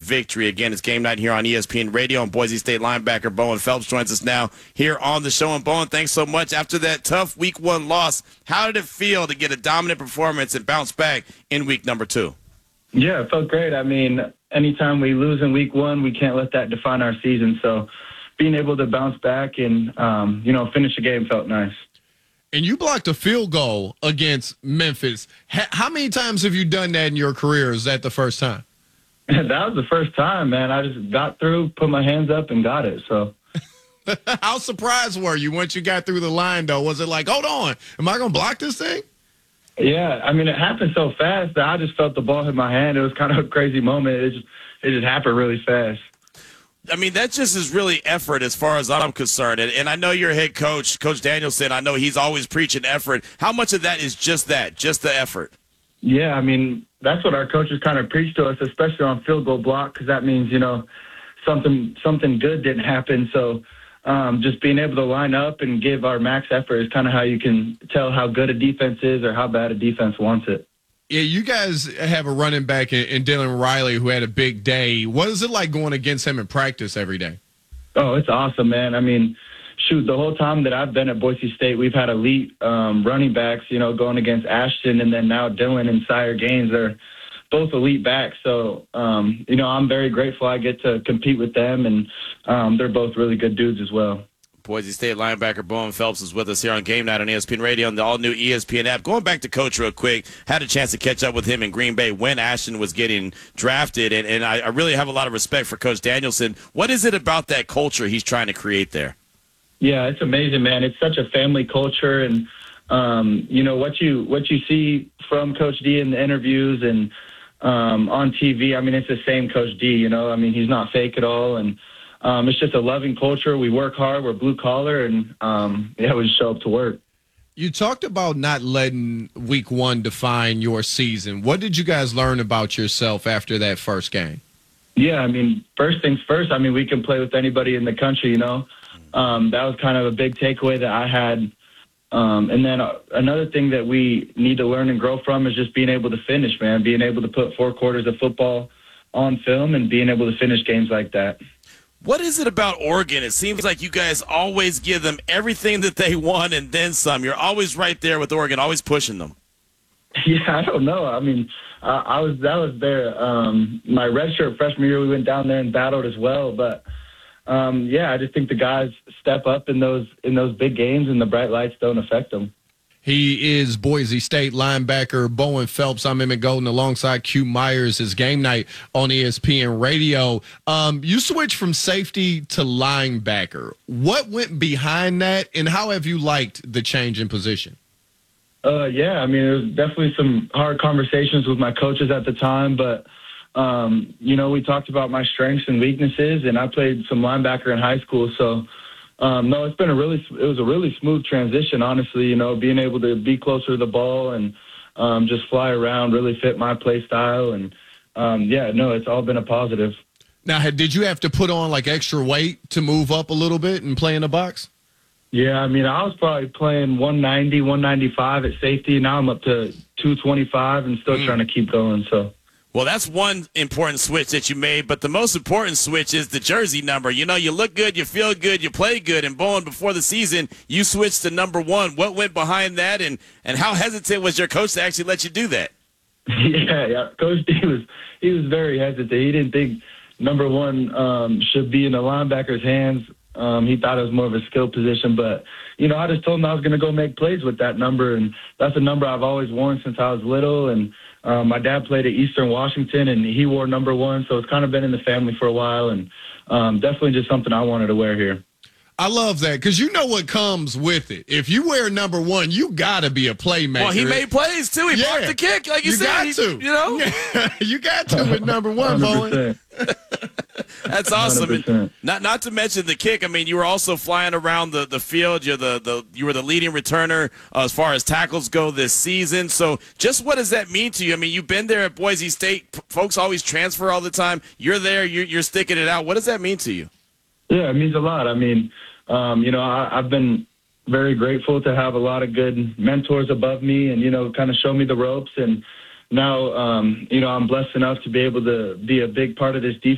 victory. Again, it's game night here on ESPN Radio, and Boise State linebacker Bowen Phelps joins us now here on the show. And Bowen, thanks so much. After that tough week 1 loss, how did it feel to get a dominant performance and bounce back in week number 2? Yeah, it felt great. I mean, anytime we lose in week 1, we can't let that define our season. So being able to bounce back and, finish the game felt nice. And you blocked a field goal against Memphis. How many times have you done that in your career? Is that the first time? That was the first time, man. I just got through, put my hands up, and got it. So, how surprised were you once you got through the line, though? Was it like, hold on, am I going to block this thing? Yeah, I mean, it happened so fast that I just felt the ball hit my hand. It was kind of a crazy moment. It just happened really fast. I mean, that just is really effort as far as I'm concerned. And I know your head coach, Coach Danielson, I know he's always preaching effort. How much of that is just the effort? Yeah, I mean, that's what our coaches kind of preach to us, especially on field goal block, because that means, something good didn't happen. So just being able to line up and give our max effort is kind of how you can tell how good a defense is or how bad a defense wants it. Yeah, you guys have a running back in Dylan Riley who had a big day. What is it like going against him in practice every day? Oh, it's awesome, man. I mean, shoot, the whole time that I've been at Boise State, we've had elite running backs, going against Ashton and then now Dylan and Sire Gaines. They're both elite backs. So, I'm very grateful I get to compete with them, and they're both really good dudes as well. Boise State linebacker Bowen Phelps is with us here on Game Night on ESPN Radio and the all-new ESPN app. Going back to Coach real quick, had a chance to catch up with him in Green Bay when Ashton was getting drafted, and I really have a lot of respect for Coach Danielson. What is it about that culture he's trying to create there? Yeah, it's amazing, man. It's such a family culture, and what you see from Coach D in the interviews and on TV. I mean, it's the same Coach D. I mean, he's not fake at all, and it's just a loving culture. We work hard. We're blue collar, and we just show up to work. You talked about not letting week 1 define your season. What did you guys learn about yourself after that first game? Yeah, I mean, first things first. I mean, we can play with anybody in the country. That was kind of a big takeaway that I had. And then another thing that we need to learn and grow from is just being able to finish, man. Being able to put 4 quarters of football on film and being able to finish games like that. What is it about Oregon? It seems like you guys always give them everything that they want and then some. You're always right there with Oregon, always pushing them. Yeah, I don't know. I mean, that was there. My redshirt freshman year, we went down there and battled as well. But I just think the guys step up in those big games, and the bright lights don't affect them. He is Boise State linebacker Bowen Phelps. I'm Emmett Golden alongside Q Myers. His Game Night on ESPN Radio. You switched from safety to linebacker. What went behind that, and how have you liked the change in position? I mean, there was definitely some hard conversations with my coaches at the time, but we talked about my strengths and weaknesses, and I played some linebacker in high school, so. No, it was a really smooth transition, honestly, being able to be closer to the ball and just fly around really fit my play style. And, it's all been a positive. Now, did you have to put on, extra weight to move up a little bit and play in the box? Yeah, I mean, I was probably playing 190, 195 at safety. Now I'm up to 225 and still trying to keep going, so. Well, that's one important switch that you made, but the most important switch is the jersey number. You look good, you feel good, you play good, and Bowen, before the season, you switched to number 1. What went behind that, and how hesitant was your coach to actually let you do that? Yeah. Coach D he was very hesitant. He didn't think number 1 should be in the linebacker's hands. He thought it was more of a skill position, but, I just told him I was going to go make plays with that number, and that's a number I've always worn since I was little, and my dad played at Eastern Washington, and he wore number 1, so it's kind of been in the family for a while, and definitely just something I wanted to wear here. I love that because you know what comes with it. If you wear number 1, you got to be a playmaker. Well, he made plays, too. He blocked the kick, like you said. You got to. You got to with number 1, Bowen. That's awesome. Not to mention the kick. I mean, you were also flying around the field. You were the leading returner as far as tackles go this season. So just what does that mean to you? I mean, you've been there at Boise State. Folks always transfer all the time. You're there. You're sticking it out. What does that mean to you? Yeah, it means a lot. I mean, I've been very grateful to have a lot of good mentors above me and, kind of show me the ropes. And now, I'm blessed enough to be able to be a big part of this defense.